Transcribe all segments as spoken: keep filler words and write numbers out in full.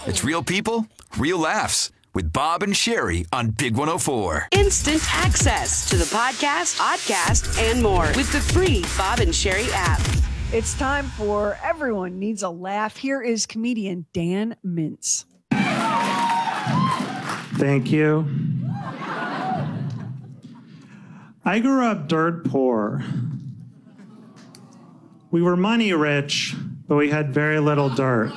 It's real people, real laughs with Bob and Sherry on Big one oh four. Instant access to the podcast, podcast, and more with the free Bob and Sherry app. It's time for Everyone Needs a Laugh. Here is comedian Dan Mintz. Thank you. I grew up dirt poor. We were money rich, but we had very little dirt.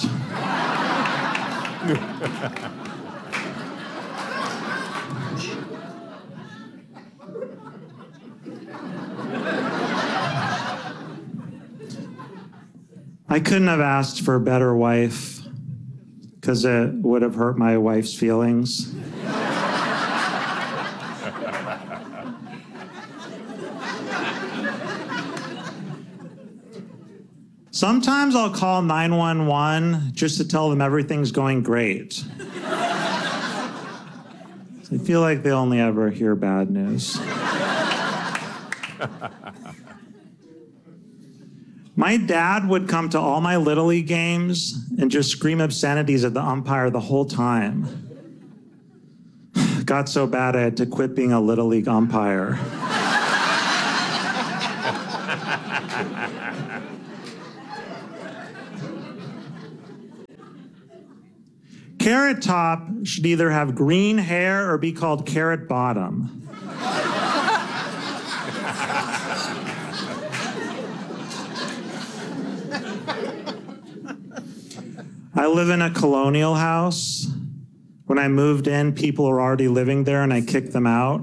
I couldn't have asked for a better wife because it would have hurt my wife's feelings. Sometimes I'll call nine one one just to tell them everything's going great. I feel like they only ever hear bad news. My dad would come to all my Little League games and just scream obscenities at the umpire the whole time. Got so bad I had to quit being a Little League umpire. Carrot Top should either have green hair or be called Carrot Bottom. I live in a colonial house. When I moved in, people were already living there and I kicked them out.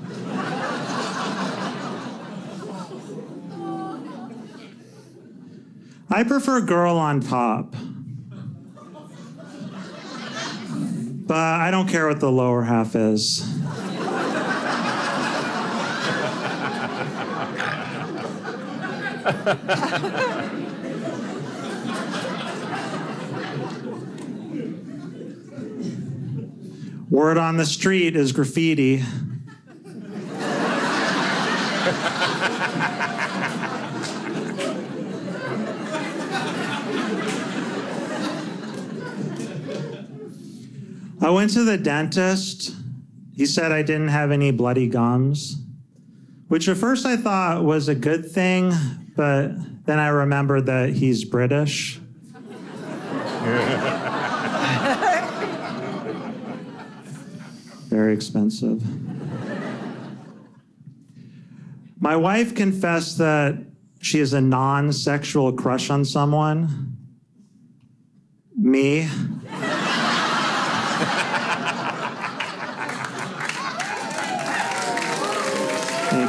I prefer girl on top. But I don't care what the lower half is. Word on the street is graffiti. I went to the dentist. He said I didn't have any bloody gums, which at first I thought was a good thing, but then I remembered that he's British. Very expensive. My wife confessed that she has a non-sexual crush on someone. Me. Thank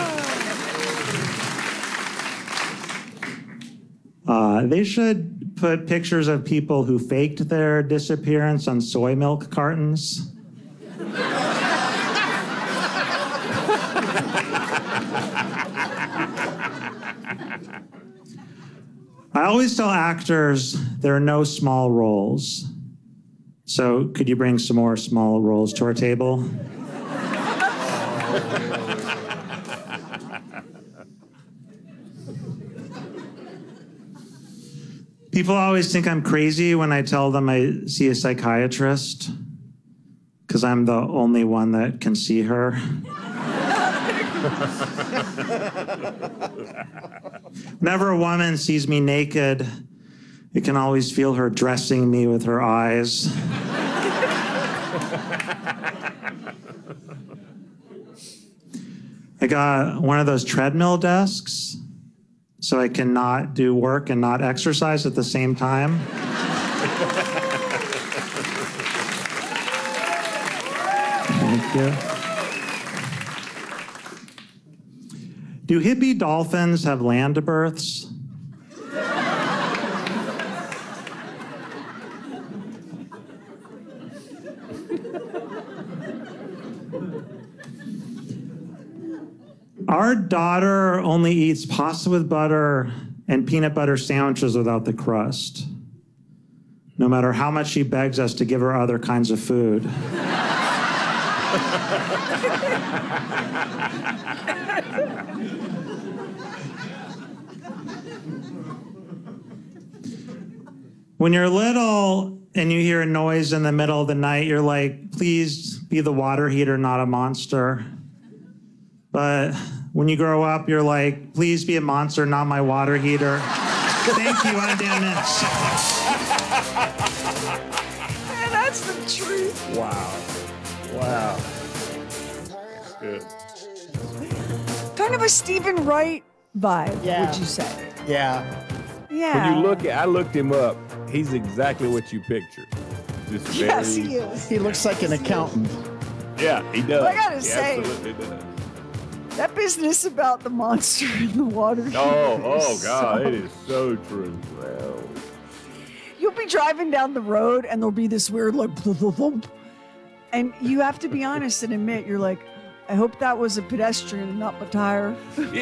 you. Uh, they should put pictures of people who faked their disappearance on soy milk cartons. I always tell actors there are no small roles. So could you bring some more small roles to our table? People always think I'm crazy when I tell them I see a psychiatrist, because I'm the only one that can see her. Whenever a woman sees me naked, it can always feel her dressing me with her eyes. I got one of those treadmill desks, so I cannot do work and not exercise at the same time. Thank you. Do hippie dolphins have land births? Our daughter only eats pasta with butter and peanut butter sandwiches without the crust, no matter how much she begs us to give her other kinds of food. When you're little and you hear a noise in the middle of the night, you're like, please be the water heater, not a monster. But when you grow up, you're like, please be a monster, not my water heater. Thank you, I'm Dan Mintz. Man, that's the truth. Wow. Wow. That's good. Kind of a Stephen Wright vibe, Yeah. would you say? Yeah. Yeah. When you look at, I looked him up. He's exactly what you pictured. Just very, Yes, he is. He looks like an accountant. Yeah, he does. I gotta he say- absolutely does. That business about the monster in the water. Oh, heater oh is God, so- it is so true. Well, You'll be driving down the road and there'll be this weird like thump, thump, thump. And you have to be honest and admit, you're like, I hope that was a pedestrian and not my tire.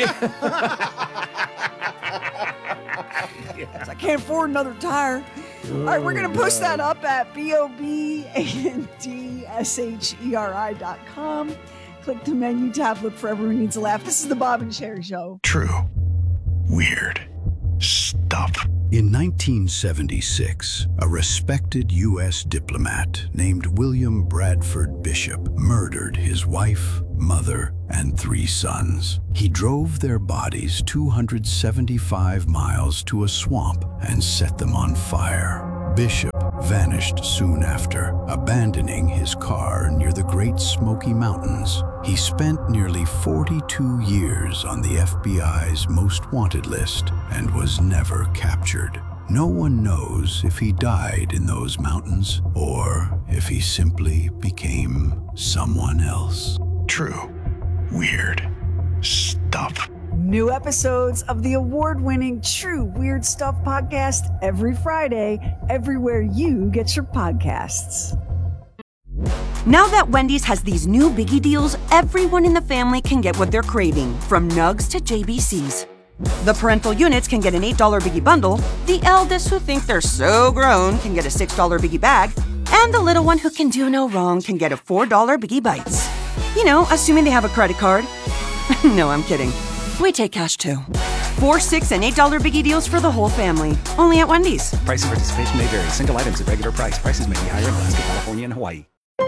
I can't afford another tire. All right, we're going to post that up at B O B A N D S H E R I dot com. Click the menu tab, look for Everyone Needs a Laugh. This is the Bob and Sherry Show. True. Weird. Stuff. In nineteen seventy-six, a respected U S diplomat named William Bradford Bishop murdered his wife, mother, and three sons. He drove their bodies two hundred seventy-five miles to a swamp and set them on fire. Bishop vanished soon after, abandoning his car near the Great Smoky Mountains. He spent nearly forty-two years on the F B I's most wanted list and was never captured. No one knows if he died in those mountains or if he simply became someone else. True. Weird. Stuff. New episodes of the award-winning True Weird Stuff podcast every Friday, everywhere you get your podcasts. Now that Wendy's has these new biggie deals, everyone in the family can get what they're craving, from nugs to J B Cs. The parental units can get an eight dollar biggie bundle, the eldest who think they're so grown can get a six dollar biggie bag, and the little one who can do no wrong can get a four dollar biggie bites. You know, assuming they have a credit card. No, I'm kidding. We take cash too. Four, six, and eight dollar biggie deals for the whole family. Only at Wendy's. Price and participation may vary. Single items at regular price. Prices may be higher in Alaska, California, and Hawaii.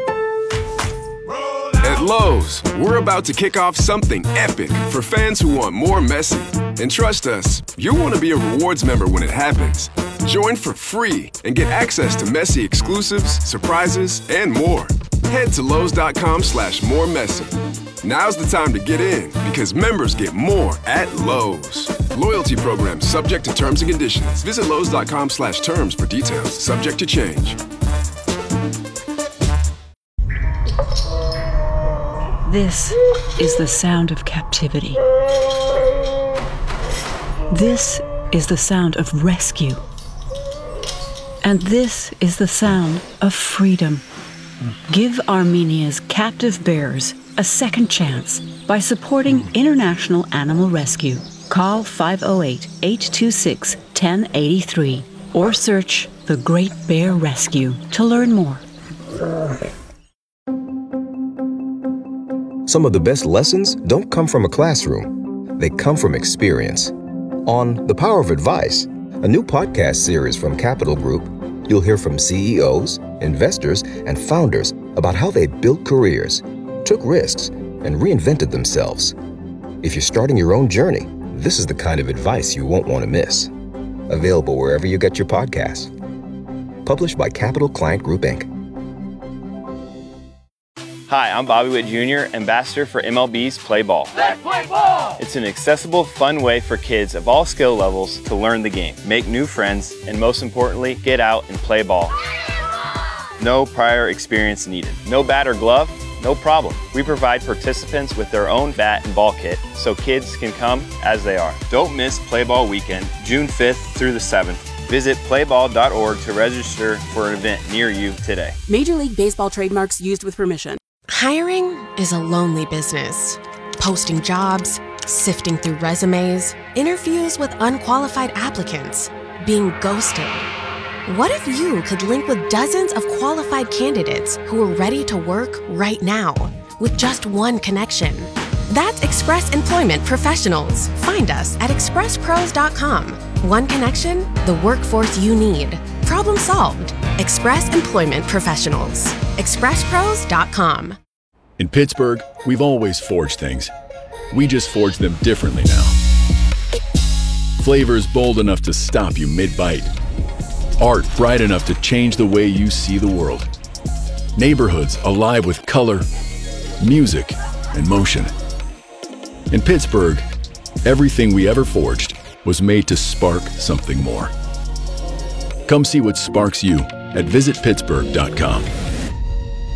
At Lowe's, we're about to kick off something epic for fans who want more Messi. And trust us, you'll want to be a rewards member when it happens. Join for free and get access to Messi exclusives, surprises, and more. Head to Lowe's.com slash more Messi. Now's the time to get in because members get more at Lowe's. Loyalty program subject to terms and conditions. Visit Lowe's.com slash terms for details. Subject to change. This is the sound of captivity. This is the sound of rescue. And this is the sound of freedom. Give Armenia's captive bears a second chance by supporting International Animal Rescue. Call five oh eight, eight two six, one oh eight three or search The Great Bear Rescue to learn more. Some of the best lessons don't come from a classroom. They come from experience. On The Power of Advice, a new podcast series from Capital Group, you'll hear from C E Os, investors, and founders about how they built careers, took risks, and reinvented themselves. If you're starting your own journey, this is the kind of advice you won't want to miss. Available wherever you get your podcasts. Published by Capital Client Group, Incorporated. Hi, I'm Bobby Witt Junior, ambassador for M L B's Play Ball. Let's play ball! It's an accessible, fun way for kids of all skill levels to learn the game, make new friends, and most importantly, get out and play ball. No prior experience needed. No bat or glove? No problem. We provide participants with their own bat and ball kit so kids can come as they are. Don't miss Play Ball Weekend, June fifth through the seventh. Visit play ball dot org to register for an event near you today. Major League Baseball trademarks used with permission. Hiring is a lonely business. Posting jobs, sifting through resumes, interviews with unqualified applicants, being ghosted. What if you could link with dozens of qualified candidates who are ready to work right now with just one connection? That's Express Employment Professionals. Find us at express pros dot com. One connection, the workforce you need. Problem solved. Express Employment Professionals. express pros dot com. In Pittsburgh, we've always forged things. We just forge them differently now. Flavors bold enough to stop you mid-bite. Art bright enough to change the way you see the world. Neighborhoods alive with color, music, and motion. In Pittsburgh, everything we ever forged was made to spark something more. Come see what sparks you at visit pittsburgh dot com.